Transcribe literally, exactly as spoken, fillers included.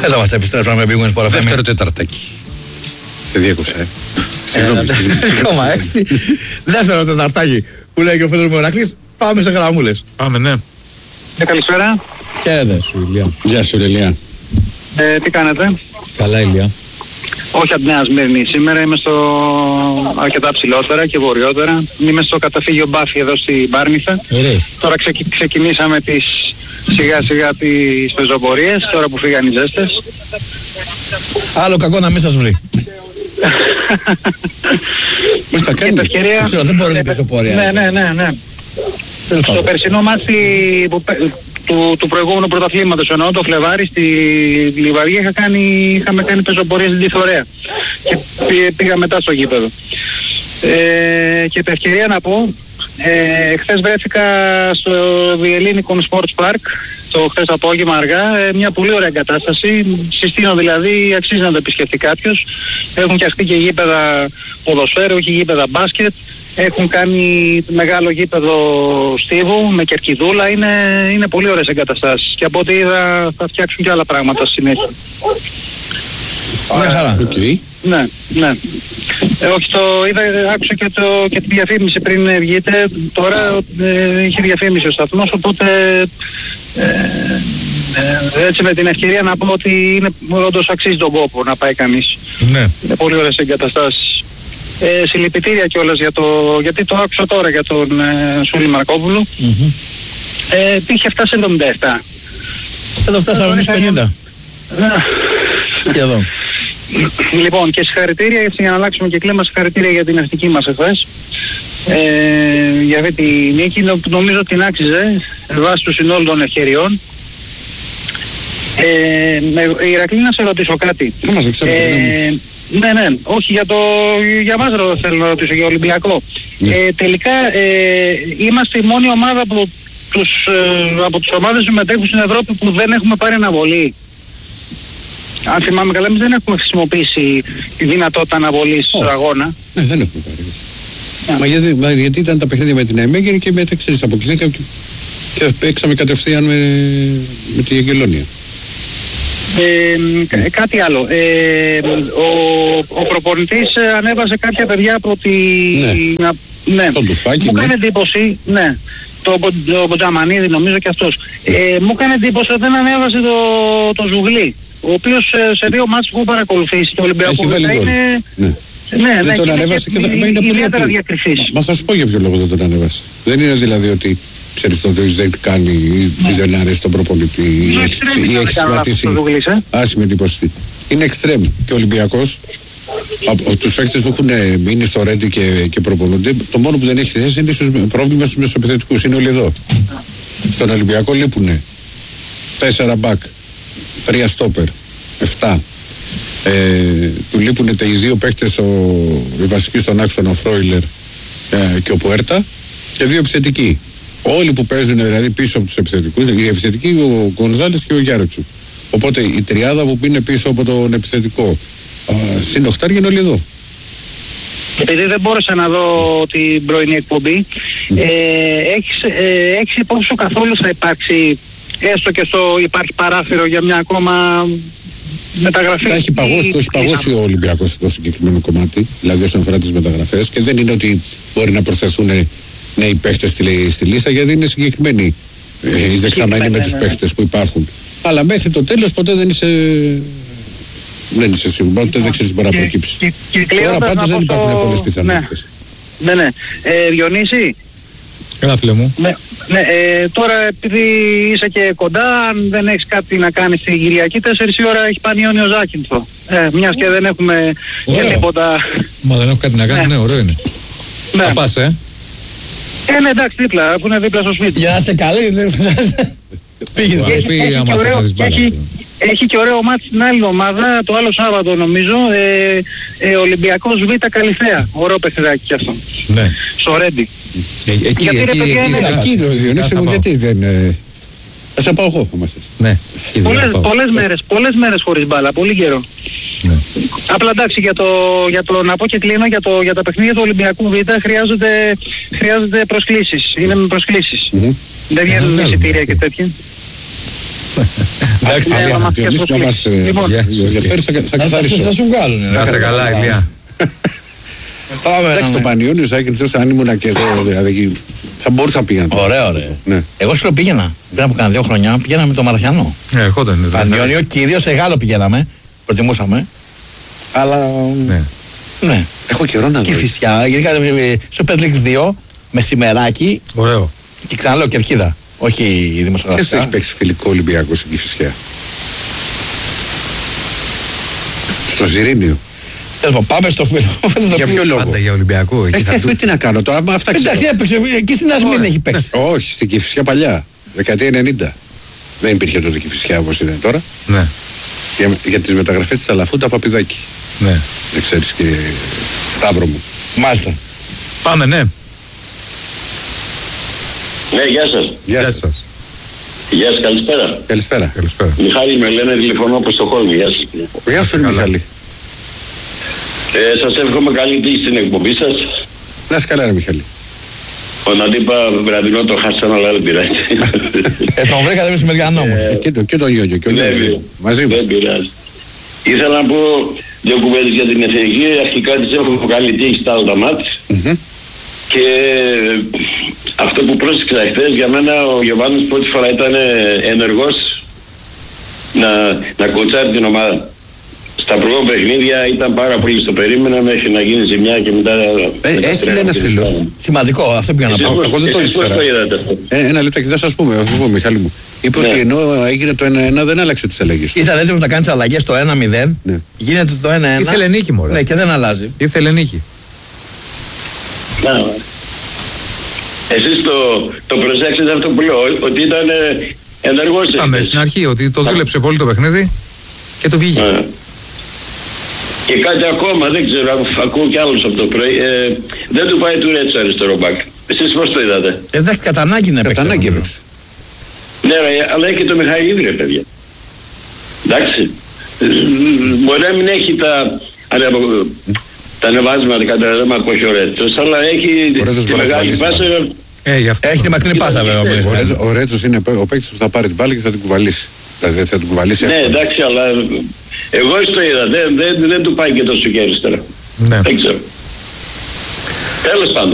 Έλα μας, επιστρέψαμε με Big Win Sport εφ εμ. Δεύτερο τεταρτάκι. Δεν διέκοψα, ε. Συγγνώμη. Ακόμα έξι. Δεύτερο τεταρτάκι που λέει και ο φίλος μου Ηρακλής. Πάμε σε γραμμούλες. Πάμε, ναι. Ε, καλησπέρα. Χαίρετε. Σου, Ηλία. Γεια σου, Ηλία. Ε, τι κάνετε? Καλά, Ηλία. Όχι από τη Νέα Σμύρνη. Σήμερα είμαι στο αρκετά ψηλότερα και βορειότερα. Είμαι στο καταφύγιο Μπάφη εδώ στη Μπάρνηθα. Ωραίος. Τώρα ξεκι... ξεκινήσαμε τις σιγά σιγά τις πεζοπορίες, τώρα που φύγαν οι ζέστες. Άλλο κακό να μην σας βρει. Πώς τα κάνει. Ευκαιρία... Ξέρω, δεν μπορεί να είναι πεζοπορία. Ναι, ναι, ναι, ναι. Στο περσινό μάτι που... του, του προηγούμενου πρωταθλήματος, εννοώ το Φλεβάρι στη Λιβαδιά, είχα κάνει, είχαμε κάνει πεζοπορία στην Τιθωρέα και πήγα, πήγα μετά στο γήπεδο. Ε, και επ' ευκαιρία να πω, ε, χθες βρέθηκα στο Διελλήνικον Sports Park το χθες απόγευμα αργά, ε, μια πολύ ωραία εγκατάσταση, συστήνω δηλαδή, αξίζει να το επισκεφτεί κάποιος. Έχουν φτιαχτεί και γήπεδα ποδοσφαίρου, έχει γήπεδα μπάσκετ, έχουν κάνει μεγάλο γήπεδο στίβου με κερκιδούλα, είναι, είναι πολύ ωραίες εγκαταστάσεις και από ό,τι είδα θα φτιάξουν και άλλα πράγματα στη συνέχεια. Ωραία χαρά. Okay. Ναι, ναι. Ε, όχι, το είδα, άκουσα και, το, και τη διαφήμιση πριν βγείτε. Τώρα ε, είχε διαφήμιση ο σταθμός, οπότε ε, ε, έτσι με την ευκαιρία να πω ότι είναι όντως αξίζει τον κόπο να πάει κανείς. Ναι. Είναι πολύ ωραίες εγκαταστάσεις. Ε, συλληπιτήρια κιόλας για το, γιατί το άκουσα τώρα για τον ε, Σούλη Μαρκόπουλο. Mm-hmm. Ε, είχε φτάσει εβδομήντα επτά. Εδώ φτάσαμε εμείς πενήντα. Σχεδόν. Λοιπόν, και συγχαρητήρια, έτσι για να αλλάξουμε και κλίμα, συγχαρητήρια για την ευτική μας εχθές. Ε, για αυτή τη νίκη, νομίζω ότι την άξιζε βάσει του συνόλου των ευκαιριών. Ε, με, Ηρακλή, να σε ρωτήσω κάτι. Ε, ναι, ναι, όχι για το, για μας ρωτώ, θέλω να ρωτήσω, για Ολυμπιακό. Ναι. Ε, τελικά ε, είμαστε η μόνη ομάδα που τους, ε, από τις ομάδες που συμμετέχουν στην Ευρώπη που δεν έχουμε πάρει αναβολή. Αν θυμάμαι καλά, εμείς δεν έχουμε χρησιμοποιήσει τη δυνατότητα αναβολής oh. αγώνα. Ναι, δεν έχουμε πάρει. Yeah. Μα, γιατί, μα γιατί ήταν τα παιχνίδια με την Αιμέγερη και μετά ξέρεις αποκλειστικά και, και παίξαμε κατευθείαν με, με τη Αγγελόνια. Ε, mm. Κάτι άλλο. Ε, ο, ο προπονητής ανέβασε κάποια παιδιά από τη... Ναι. Να, ναι. Τον Τουφάκη, μου ναι. κάνει εντύπωση, ναι. Το, το Μποτζαμανίδη νομίζω και αυτός. Ε, μου έκανε εντύπωση ότι δεν ανέβασε το, το Ζουγλί, ο οποίος σε δύο μάτς που έχω παρακολουθήσει το Ολυμπιακό είναι... Ναι, ναι, δεν ναι, τον ανέβασε και, και θα είναι πολύ απλή. Μα θα σου πω για ποιο λόγο δεν τον ανέβασε. Δεν είναι δηλαδή ότι ξέρεις το ότι δεν κάνει ή ναι. δεν αρέσει τον προπονητή ή έχει σχηματίσει άσχημη εντύπωση. Είναι εξτρέμ και ο Ολυμπιακός από τους παίκτες που έχουν μείνει στο Ρέντι και, και προπονούνται, το μόνο που δεν έχει θέση είναι ίσως πρόβλημα στους μεσοεπιθετικούς. Είναι όλοι εδώ. Στον Ολυμπιακό λείπουνε τέσσερα μπακ, τρία στόπερ, εφτά. Ε, του λείπουνε οι δύο παίκτες, ο, οι βασικοί στον άξονα, ο Φρόιλερ ε, και ο Πουέρτα, και δύο επιθετικοί. Όλοι που παίζουν δηλαδή πίσω από τους επιθετικούς, οι επιθετικοί ο Γκονζάλες και ο Γιάρετσου. Οπότε η τριάδα που είναι πίσω από τον επιθετικό συν οχτάρια είναι όλοι εδώ. Επειδή δεν μπόρεσα να δω την πρωινή εκπομπή, mm. ε, έχεις, ε, έχεις υπόψη σου καθόλου θα υπάρξει, έστω και στο υπάρχει παράθυρο για μια ακόμα μεταγραφή? Τα έχει παγώσει, το έχει παγώσει ο Ολυμπιακός στο συγκεκριμένο κομμάτι, δηλαδή όσον αφορά τις μεταγραφές, και δεν είναι ότι μπορεί να προσθεθούν νέοι παίχτες στη, στη λίστα, γιατί είναι συγκεκριμένοι ε, οι δεξαμενοί με τους παίχτες που υπάρχουν. Αλλά μέχρι το τέλος ποτέ δεν είσαι... Δεν είσαι σίγουρο, δεν ξέρεις τι μπορεί να προκύψει. Και, και, και τώρα πάντως δεν υπάρχουν το... πολλές πιθανότητες. Ναι, ναι. ναι. Ε, Διονύση. Καλά, φίλε μου. Ναι, ναι, ε, τώρα επειδή είσαι και κοντά, αν δεν έχεις κάτι να κάνεις την Κυριακή, τέσσερις η ώρα έχει Πανιόνιο Ζάκυνθο. Ε, μιας και δεν έχουμε και τίποτα. Μα δεν έχω κάτι να κάνω, ναι, ναι ωραίο είναι. Ναι. Θα πας, ε. Ε, ναι, εντάξει, δίπλα, που είναι δίπλα στο σπίτι. Για να είσαι καλή, δεν φαντάζεσαι. Πήγες, πήγε άμα θα δεις μπάλα. Έχει και ωραίο μάτι στην άλλη ομάδα, το άλλο Σάββατο νομίζω, ε, ε, Ολυμπιακός Β Καλυθέα. Ωραίο παιχνιδάκι κι αυτό. Ναι. Στο Ρέντι. Ε, εκεί, εκεί, εκεί, εκεί, εκεί είναι ο Διονύσης μου, γιατί δεν... Θα σε πάω εγώ, άμα θες. Ναι. Πολλές, πολλές μέρες, πολλές μέρες χωρίς μπάλα, πολύ καιρό. Ναι. Απλά εντάξει, για το, για το, να πω και κλείνω, για, το, για τα παιχνίδια του Ολυμπιακού Β χρειάζονται, χρειάζονται προσκλήσεις. Είναι με προσκλήσεις. Mm-hmm. Δεν βγαίνουν εισιτήρια και τέτοια. Εντάξει, θα σου βγάλουν. Να σε καλά, Ηλία. Εντάξει, το Πανιόνιος Άγγελος, αν ήμουν και εγώ, δηλαδή, θα μπορούσα να πήγαινα. Ωραία, ωραία. Ναι. Εγώ σου πήγαινα. Πριν από κάνα δύο χρονιά πήγαινα με το Μαραθιανό. Ναι, ερχόταν. Πανιόνιο, κυρίως σε Γάλλο πηγαίναμε. Προτιμούσαμε. Αλλά. Ναι. Ναι. Έχω καιρό να δω. Και φυσικά, γιατί κάναμε Super League δύο, μεσημεράκι. Ωραίο. Και ξαναλέω Κερκίδα. Όχι η Ποιος δημοσιογραφία. έχει παίξει φιλικό Ολυμπιακό στην Κηφισιά? Στο Ζηρήνιο. Πάμε στο φίλο. Για ποιο λόγο? Πάντα για Ολυμπιακό. εκεί θα Ε, του- τι να κάνω τώρα, μα αυτά ξέρω. Εντάξει, έπαιξε. Εκεί στην Ασμήνη έχει παίξει. Όχι, στην Κηφισιά παλιά. Δεκαετία ενενήντα. Δεν υπήρχε τότε Κηφισιά όπως είναι τώρα. Ναι, Για, για τις μεταγραφές της Αλαφούντα Παπιδάκη. ναι. Δεν ξέρεις, κύριε Σταύρο μου. Μάλιστα. Πάμε, ναι. Ναι, γεια σας. Γεια Γεια σας. σας. Γεια σας, καλησπέρα. Καλησπέρα. Καλησπέρα. Μιχάλη με λένε, τηλεφωνώ από Στοχόλμη. Γεια σας. Γεια σου, καλά. Μιχάλη. Ε, σας εύχομαι καλή τύχη στην εκπομπή σας. Να είσαι καλά, ρε Μιχάλη. Ο Ναντίπα βραδινό το χάσαμε, αλλά δεν πειράζει. Ε, τον βρήκατε μεσημεριανό όμως. Ε, και, το, και τον Γιώργο και ο Δεν Γιώργος. πειράζει. Μαζί μας. Δεν πειράζει. Ήθελα να πω δύο κουβέντες για την εθνική. Αρχικά της εύχομαι καλή τύχη στα άλλα μάτς. Μμμ. Και αυτό που πρόσεξα χθες, για μένα ο Γιωβάνος πρώτη φορά ήταν ενεργός να, να κοτσάρει την ομάδα. Στα προηγούμενα παιχνίδια ήταν πάρα πολύ στο περίμενα μέχρι να γίνει ζημιά και μετά... Ε, μετά έστειλε τρέχω ένας και φίλος. ζητάμε. Σημαντικό, αυτό πήγα να Εσείς πω. πώς- εγώ δεν το εσείς πώς ήξερα. το είδατε αυτό? Ε, ένα λεπτάκι, θα σας πούμε, θα σας πούμε, Μιχάλη μου. Είπε Ναι. ότι ενώ έγινε το ένα ένα δεν άλλαξε τις αλλαγές του. Ήταν έτοιμος να κάνει τις αλλαγές στο ένα μηδέν. Ναι. Γίνεται το ένα ένα. Ήθελε νίκη, μωρέ. Ναι, και δεν αλλάζει. Ήθελε νίκη. Να, εσείς το, το προσέξετε αυτό που λέω, ότι ήταν ε, ενεργός. Είπαμε εσείς. στην αρχή ότι το δούλεψε πολύ το παιχνίδι και το βγήκε. Ναι. Και κάτι ακόμα, δεν ξέρω, ακού- ακούω κι άλλους από το πρωί, ε, δεν του πάει του Ρέτσο αριστερό μπακ. Εσείς πώς το είδατε? Ε, δεν κατά ανάγκη να Κατά παίξει. ανάγκη νομίζω. έπαιξε. Ναι, ρε, αλλά έχει και το Μιχαήλ, ρε παιδιά. Εντάξει. Ε, Μπορεί να μην έχει τα, ανεβα- τα ανεβάσματα κατά ρέμα που έχει ο Ρέτσος, αλλά έχει Ο Ρέτσος τη μπορεί να μεγάλη κουβαλήσει, πάσα. Ε, γι' αυτό. Έχει τη μακρινή πάσα βέβαια. ο Ο Ο Μιχάλης. Ρέτσος- Ο Ρέτσος είναι ο παίκτης που θα πάρει την μπάλα και θα την κουβαλήσει. Δηλαδή θα την κουβαλήσει. Ναι, εύκολα. εντάξει, αλλά εγώ το είδα. Δεν, δεν, δεν του πάει και τόσο και αριστερά. Ναι. Δεν ξέρω. Τέλος πάντων.